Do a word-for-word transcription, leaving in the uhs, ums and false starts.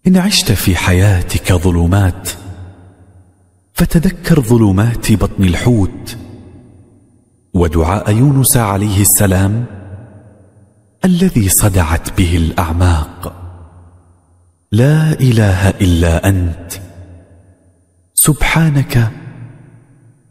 إن عشت في حياتك ظلمات فتذكر ظلمات بطن الحوت ودعاء يونس عليه السلام الذي صدعت به الأعماق. لا إله إلا أنت سبحانك